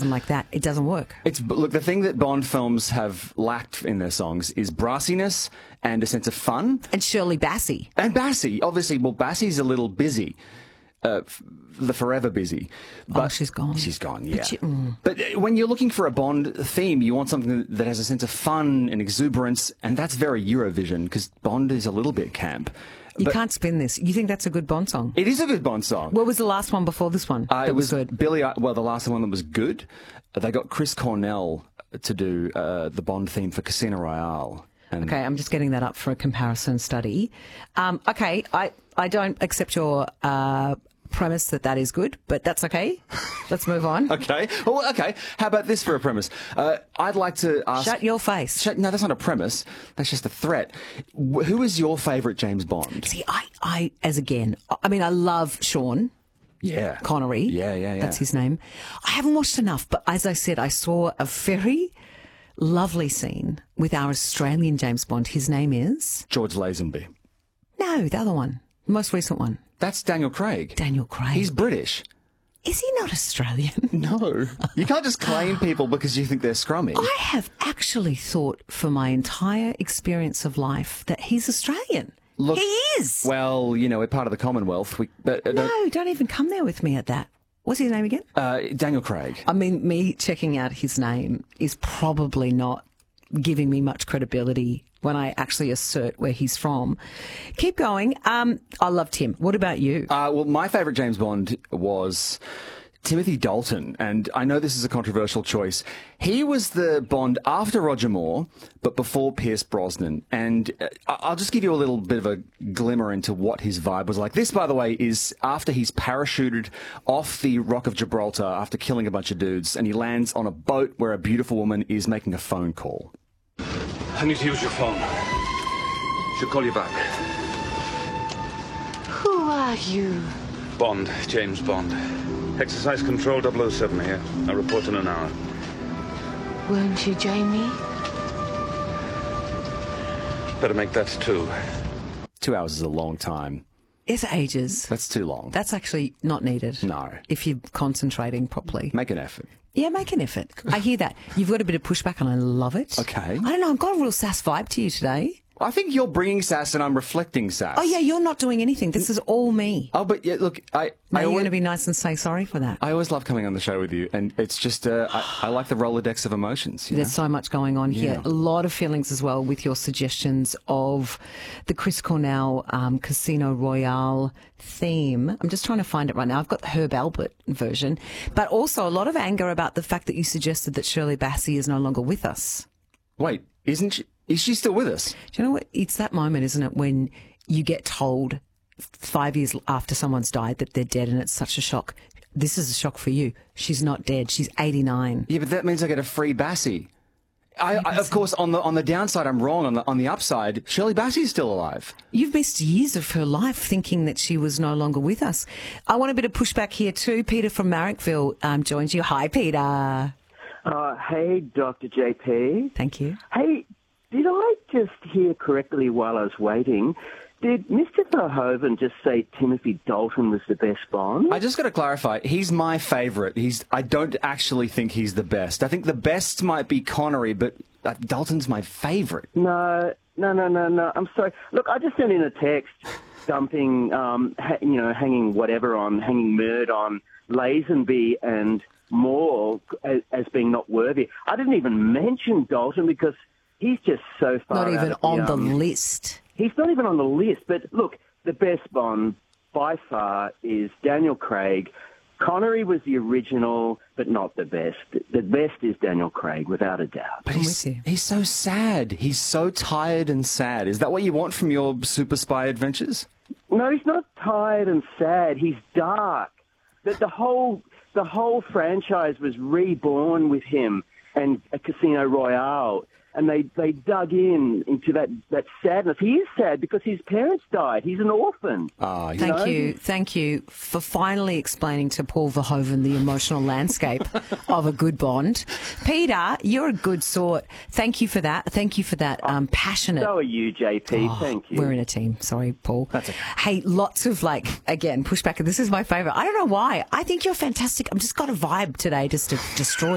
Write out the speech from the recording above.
something like that, it doesn't work. Look, the thing that Bond films have lacked in their songs is brassiness and a sense of fun. And Shirley Bassey. And Bassey, obviously. Well, Bassey's a little busy. The forever busy. But she's gone. She's gone, yeah. But when you're looking for a Bond theme, you want something that has a sense of fun and exuberance, and that's very Eurovision, because Bond is a little bit camp. You can't spin this. You think that's a good Bond song? It is a good Bond song. What was the last one before this one that was good? The last one that was good, they got Chris Cornell to do the Bond theme for Casino Royale. Okay, I'm just getting that up for a comparison study. Okay, I don't accept your premise that is good, but that's okay. Let's move on. Okay. Well, okay. How about this for a premise? I'd like to ask... Shut your face. No, that's not a premise. That's just a threat. Who is your favourite James Bond? See, I love Sean. Yeah. Connery. Yeah. That's his name. I haven't watched enough, but as I said, I saw a very lovely scene with our Australian James Bond. His name is? George Lazenby. No, the other one. The most recent one. That's Daniel Craig. Daniel Craig. He's British. Is he not Australian? No. You can't just claim people because you think they're scrummy. I have actually thought for my entire experience of life that he's Australian. Look, he is. Well, we're part of the Commonwealth. No, don't even come there with me at that. What's his name again? Daniel Craig. I mean, me checking out his name is probably not giving me much credibility when I actually assert where he's from. Keep going. I loved him. What about you? Well, my favourite James Bond was Timothy Dalton, and I know this is a controversial choice. He was the Bond after Roger Moore, but before Pierce Brosnan. And I'll just give you a little bit of a glimmer into what his vibe was like. This, by the way, is after he's parachuted off the Rock of Gibraltar after killing a bunch of dudes, and he lands on a boat where a beautiful woman is making a phone call. I need to use your phone. She'll call you back. Who are you? Bond, James Bond. Exercise Control 007 here. I report in an hour. Won't you join me? Better make that 2. 2 hours is a long time. It's ages. That's too long. That's actually not needed. No. If you're concentrating properly. Make an effort. Yeah, make an effort. I hear that. You've got a bit of pushback and I love it. Okay. I don't know, I've got a real sass vibe to you today. I think you're bringing sass and I'm reflecting sass. Oh, yeah, you're not doing anything. This is all me. Oh, but yeah, look, Now you're going to be nice and say sorry for that. I always love coming on the show with you, and it's just, I like the Rolodex of emotions. There's so much going on here. A lot of feelings as well with your suggestions of the Chris Cornell Casino Royale theme. I'm just trying to find it right now. I've got the Herb Albert version, but also a lot of anger about the fact that you suggested that Shirley Bassey is no longer with us. Wait, isn't she? Is she still with us? Do you know what? It's that moment, isn't it, when you get told 5 years after someone's died that they're dead, and it's such a shock. This is a shock for you. She's not dead. She's 89. Yeah, but that means I get a free Bassey. Of course, on the downside, I'm wrong. On the upside, Shirley Bassey's still alive. You've missed years of her life thinking that she was no longer with us. I want a bit of pushback here too. Peter from Marrickville joins you. Hi, Peter. Hey, Dr. JP. Thank you. Hey, did I just hear correctly while I was waiting? Did Mr. Verhoeven just say Timothy Dalton was the best Bond? I just got to clarify. He's my favourite. I don't actually think he's the best. I think the best might be Connery, but Dalton's my favourite. No. I'm sorry. Look, I just sent in a text dumping, hanging Murd on Lazenby and Moore as being not worthy. I didn't even mention Dalton because he's just so far Not even out on the list. He's not even on the list. But look, the best Bond by far is Daniel Craig. Connery was the original, but not the best. The best is Daniel Craig, without a doubt. But he's so sad. He's so tired and sad. Is that what you want from your super spy adventures? No, he's not tired and sad. He's dark. The whole franchise was reborn with him and a Casino Royale. And they dug into that sadness. He is sad because his parents died. He's an orphan. Thank you for finally explaining to Paul Verhoeven the emotional landscape of a good Bond. Peter, you're a good sort. Thank you for that. Thank you for that passionate. So are you, JP. Thank you. We're in a team. Sorry, Paul. That's okay. Hey, lots of pushback. This is my favourite. I don't know why. I think you're fantastic. I've just got a vibe today just to destroy